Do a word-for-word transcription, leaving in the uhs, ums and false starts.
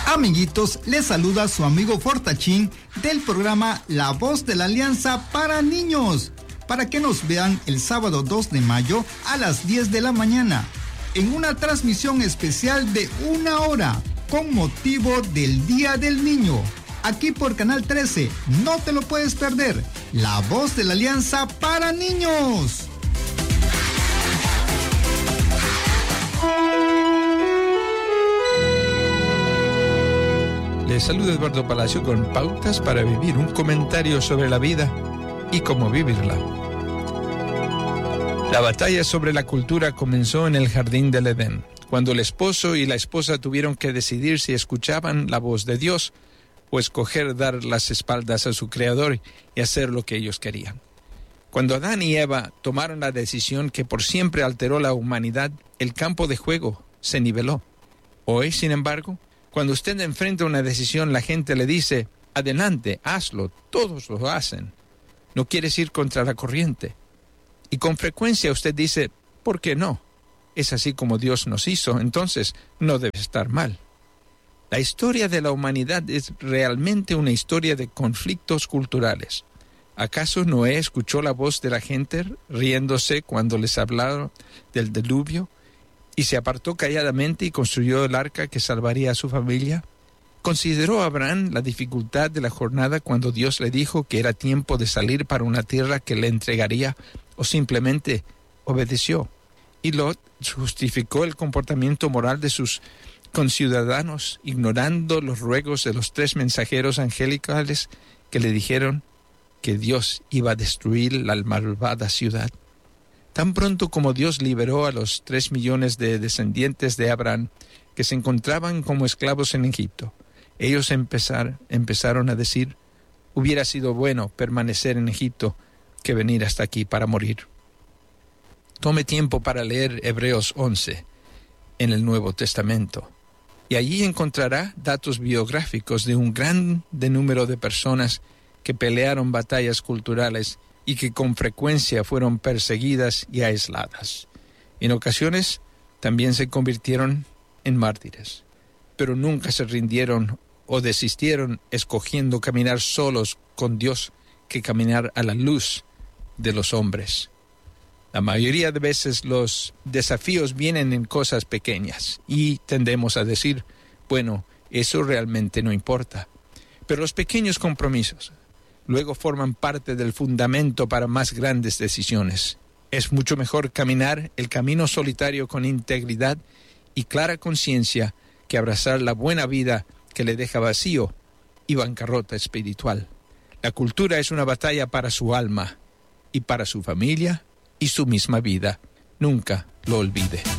Amiguitos, les saluda su amigo Fortachín del programa La Voz de la Alianza para Niños, para que nos vean el sábado dos de mayo a las diez de la mañana, en una transmisión especial de una hora, con motivo del Día del Niño, aquí por Canal trece. No te lo puedes perder, La Voz de la Alianza para Niños. Les saluda Eduardo Palacio con pautas para vivir, un comentario sobre la vida y cómo vivirla. La batalla sobre la cultura comenzó en el jardín del Edén, cuando el esposo y la esposa tuvieron que decidir si escuchaban la voz de Dios o escoger dar las espaldas a su creador y hacer lo que ellos querían. Cuando Adán y Eva tomaron la decisión que por siempre alteró la humanidad, el campo de juego se niveló. Hoy, sin embargo, cuando usted enfrenta una decisión, la gente le dice, adelante, hazlo, todos lo hacen. No quieres ir contra la corriente. Y con frecuencia usted dice, ¿por qué no? Es así como Dios nos hizo, entonces no debe estar mal. La historia de la humanidad es realmente una historia de conflictos culturales. ¿Acaso Noé escuchó la voz de la gente riéndose cuando les hablaron del diluvio? ¿Y se apartó calladamente y construyó el arca que salvaría a su familia? ¿Consideró Abraham la dificultad de la jornada cuando Dios le dijo que era tiempo de salir para una tierra que le entregaría, o simplemente obedeció? ¿Y Lot justificó el comportamiento moral de sus conciudadanos, ignorando los ruegos de los tres mensajeros angelicales que le dijeron que Dios iba a destruir la malvada ciudad? Tan pronto como Dios liberó a los tres millones de descendientes de Abraham que se encontraban como esclavos en Egipto, ellos empezar, empezaron a decir, hubiera sido bueno permanecer en Egipto que venir hasta aquí para morir. Tome tiempo para leer Hebreos once en el Nuevo Testamento, y allí encontrará datos biográficos de un gran número de personas que pelearon batallas culturales y que con frecuencia fueron perseguidas y aisladas. En ocasiones también se convirtieron en mártires, pero nunca se rindieron o desistieron escogiendo caminar solos con Dios que caminar a la luz de los hombres. La mayoría de veces los desafíos vienen en cosas pequeñas y tendemos a decir, bueno, eso realmente no importa. Pero los pequeños compromisos luego forman parte del fundamento para más grandes decisiones. Es mucho mejor caminar el camino solitario con integridad y clara conciencia que abrazar la buena vida que le deja vacío y bancarrota espiritual. La cultura es una batalla para su alma y para su familia y su misma vida. Nunca lo olvide.